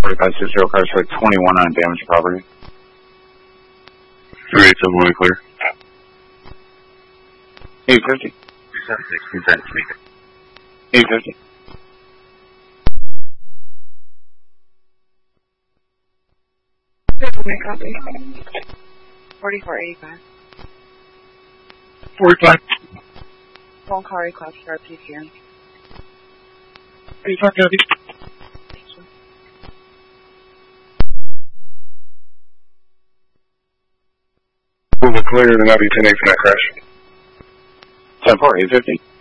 4560 cars for 21 on damaged property. 3871 clear. 850. 850. Copy. 4485. 45. Phone call request for PCN. 85 copy. Moving clear, and that'll be 10-8 for that crash. 10-4, 850.